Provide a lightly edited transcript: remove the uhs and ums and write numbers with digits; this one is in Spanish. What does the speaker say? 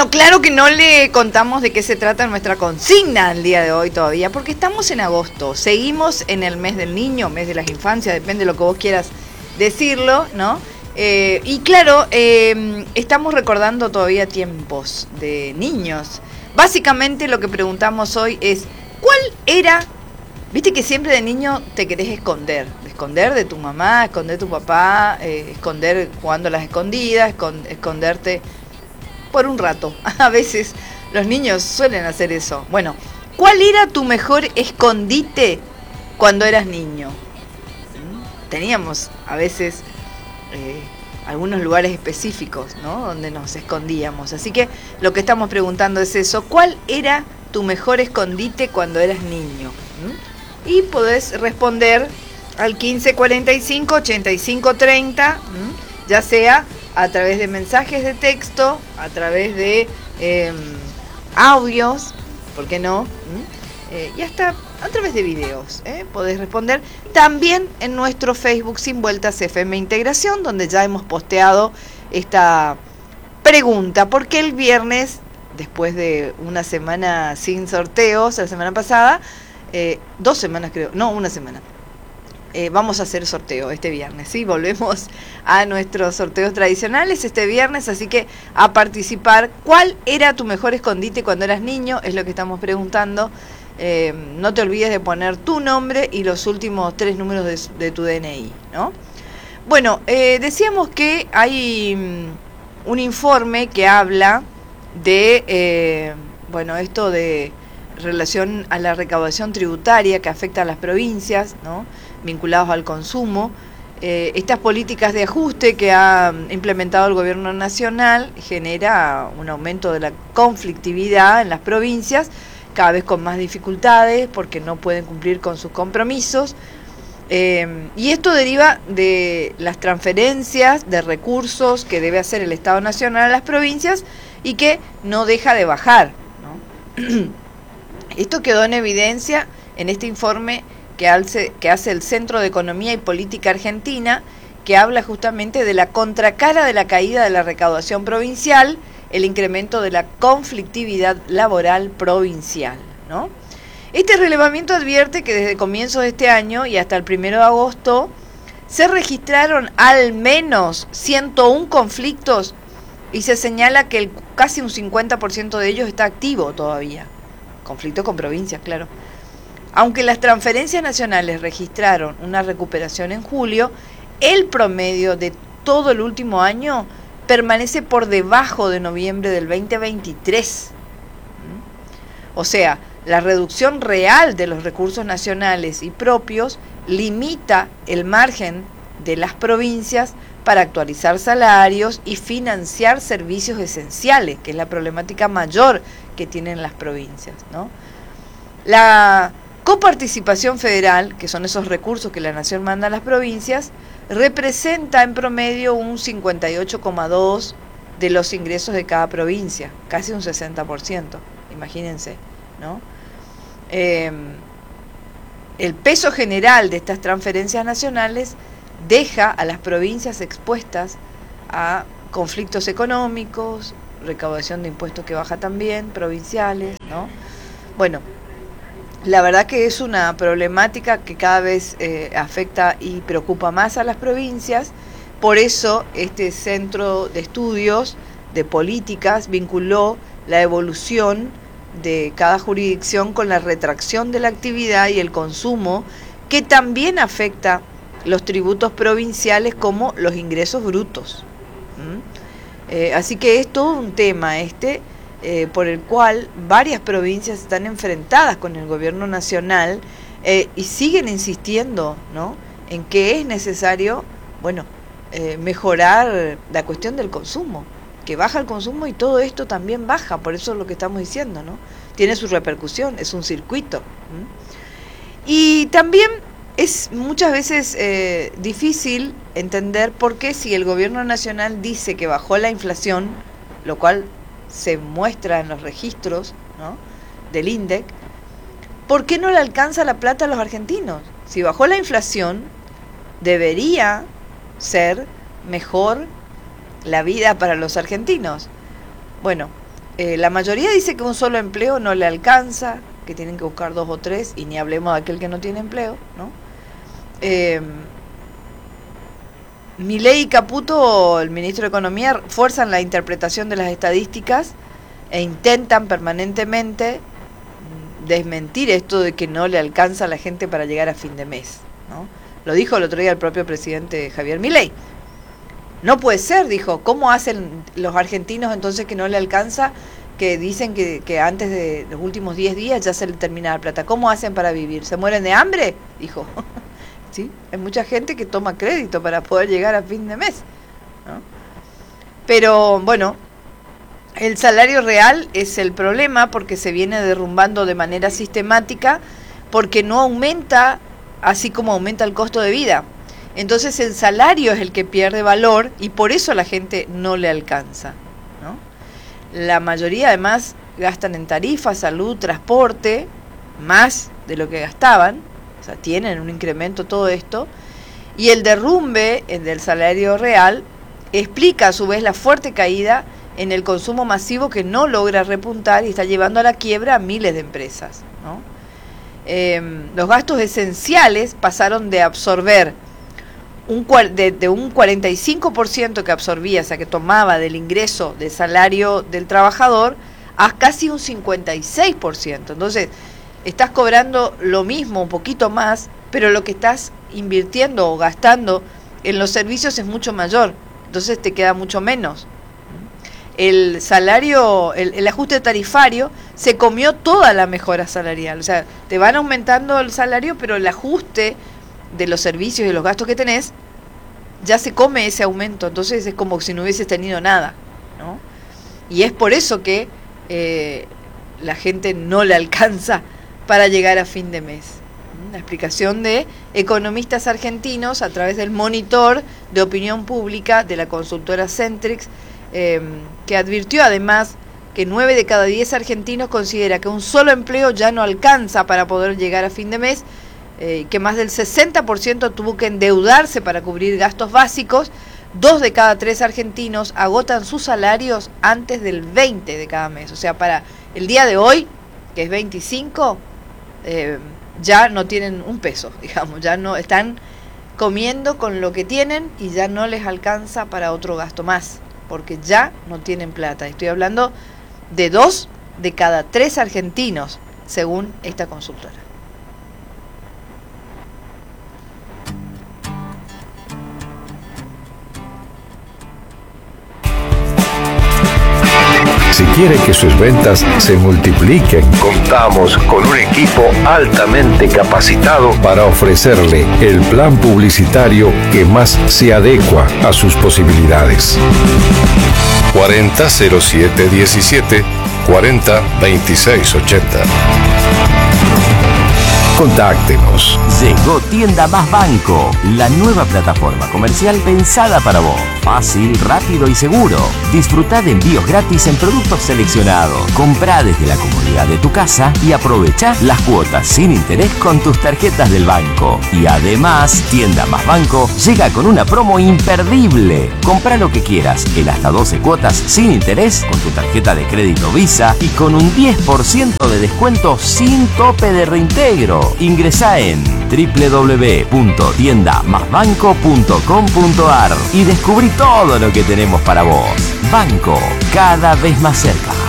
Bueno, claro que no le contamos de qué se trata nuestra consigna el día de hoy todavía, porque estamos en agosto, seguimos en el mes del niño, mes de las infancias, depende de lo que vos quieras decirlo, ¿no? Y claro, estamos recordando todavía tiempos de niños. Básicamente lo que preguntamos hoy es, ¿cuál era? Viste que siempre de niño te querés esconder de tu mamá, esconder de tu papá, esconder jugando a las escondidas, esconderte por un rato. A veces los niños suelen hacer eso. Bueno, ¿cuál era tu mejor escondite cuando eras niño? Teníamos a veces algunos lugares específicos, ¿no?, donde nos escondíamos. Así que lo que estamos preguntando es eso. ¿Cuál era tu mejor escondite cuando eras niño? Y podés responder al 1545 8530, ya sea a través de mensajes de texto, a través de audios, ¿por qué no? Y hasta a través de videos, podés responder. También en nuestro Facebook Sin Vueltas FM Integración, donde ya hemos posteado esta pregunta, porque el viernes, después de una semana sin sorteos, la semana pasada, 2 semanas creo, no, una semana, vamos a hacer sorteo este viernes, ¿sí? Volvemos a nuestros sorteos tradicionales este viernes, así que a participar. ¿Cuál era tu mejor escondite cuando eras niño? Es lo que estamos preguntando. No te olvides de poner tu nombre y los últimos 3 números de tu DNI, ¿no? Bueno, decíamos que hay un informe que habla de, esto de relación a la recaudación tributaria que afecta a las provincias, ¿no?, vinculados al consumo. Estas políticas de ajuste que ha implementado el gobierno nacional genera un aumento de la conflictividad en las provincias, cada vez con más dificultades porque no pueden cumplir con sus compromisos. Y esto deriva de las transferencias de recursos que debe hacer el Estado Nacional a las provincias y que no deja de bajar, ¿no? Esto quedó en evidencia en este informe que hace el Centro de Economía y Política Argentina, que habla justamente de la contracara de la caída de la recaudación provincial, el incremento de la conflictividad laboral provincial, ¿no? Este relevamiento advierte que desde comienzos de este año y hasta el 1 de agosto se registraron al menos 101 conflictos y se señala que casi un 50% de ellos está activo todavía. Conflicto con provincias, claro. Aunque las transferencias nacionales registraron una recuperación en julio, el promedio de todo el último año permanece por debajo de noviembre del 2023. O sea, la reducción real de los recursos nacionales y propios limita el margen de las provincias para actualizar salarios y financiar servicios esenciales, que es la problemática mayor que tienen las provincias, ¿no? La coparticipación federal, que son esos recursos que la nación manda a las provincias, representa en promedio un 58,2% de los ingresos de cada provincia, casi un 60%, imagínense, ¿no? El peso general de estas transferencias nacionales deja a las provincias expuestas a conflictos económicos, recaudación de impuestos que baja también, provinciales, ¿no? Bueno, la verdad que es una problemática que cada vez afecta y preocupa más a las provincias. Por eso este centro de estudios de políticas vinculó la evolución de cada jurisdicción con la retracción de la actividad y el consumo, que también afecta los tributos provinciales como los ingresos brutos. Así que es todo un tema por el cual varias provincias están enfrentadas con el gobierno nacional y siguen insistiendo, ¿no?, en que es necesario, mejorar la cuestión del consumo, que baja el consumo y todo esto también baja, por eso es lo que estamos diciendo, ¿no? Tiene su repercusión, es un circuito. Y también es muchas veces difícil entender por qué, si el gobierno nacional dice que bajó la inflación, lo cual se muestra en los registros, ¿no?, del INDEC, ¿por qué no le alcanza la plata a los argentinos? Si bajó la inflación, debería ser mejor la vida para los argentinos. Bueno, La mayoría dice que un solo empleo no le alcanza, que tienen que buscar 2 o 3, y ni hablemos de aquel que no tiene empleo, ¿no? Milei y Caputo, el ministro de Economía, fuerzan la interpretación de las estadísticas e intentan permanentemente desmentir esto de que no le alcanza a la gente para llegar a fin de mes, ¿no? Lo dijo el otro día el propio presidente Javier Milei. No puede ser, dijo. ¿Cómo hacen los argentinos entonces que no le alcanza? Que dicen que antes de los últimos 10 días ya se le termina la plata. ¿Cómo hacen para vivir? ¿Se mueren de hambre? Dijo. ¿Sí? Hay mucha gente que toma crédito para poder llegar a fin de mes, ¿no? Pero bueno, el salario real es el problema porque se viene derrumbando de manera sistemática, porque no aumenta así como aumenta el costo de vida. Entonces el salario es el que pierde valor y por eso la gente no le alcanza, ¿no? La mayoría además gastan en tarifas, salud, transporte, más de lo que gastaban, o sea, tienen un incremento todo esto, y el derrumbe del salario real explica a su vez la fuerte caída en el consumo masivo que no logra repuntar y está llevando a la quiebra a miles de empresas, ¿no? Los gastos esenciales pasaron de absorber de un 45% que absorbía, o sea, que tomaba del ingreso del salario del trabajador, a casi un 56%. Entonces, estás cobrando lo mismo, un poquito más, pero lo que estás invirtiendo o gastando en los servicios es mucho mayor, entonces te queda mucho menos. El salario, el ajuste tarifario se comió toda la mejora salarial, o sea, te van aumentando el salario, pero el ajuste de los servicios y los gastos que tenés ya se come ese aumento, entonces es como si no hubieses tenido nada, ¿no? Y es por eso que la gente no le alcanza para llegar a fin de mes. La explicación de economistas argentinos a través del monitor de opinión pública de la consultora Centrix, que advirtió además que 9 de cada 10 argentinos considera que un solo empleo ya no alcanza para poder llegar a fin de mes, que más del 60% tuvo que endeudarse para cubrir gastos básicos. 2 de cada 3 argentinos agotan sus salarios antes del 20 de cada mes, o sea, para el día de hoy, que es 25, ya no tienen un peso, digamos, ya no están comiendo con lo que tienen y ya no les alcanza para otro gasto más, porque ya no tienen plata. Estoy hablando de 2 de cada 3 argentinos, según esta consultora. Si quiere que sus ventas se multipliquen, contamos con un equipo altamente capacitado para ofrecerle el plan publicitario que más se adecua a sus posibilidades. 400717 402680. Contáctenos. Llegó Tienda Más Banco, la nueva plataforma comercial pensada para vos. Fácil, rápido y seguro. Disfrutá de envíos gratis en productos seleccionados. Comprá desde la comodidad de tu casa y aprovechá las cuotas sin interés con tus tarjetas del banco. Y además, Tienda Más Banco llega con una promo imperdible. Comprá lo que quieras en hasta 12 cuotas sin interés con tu tarjeta de crédito Visa y con un 10% de descuento sin tope de reintegro. Ingresá en www.tiendamasbanco.com.ar y descubrí todo lo que tenemos para vos. Banco, cada vez más cerca.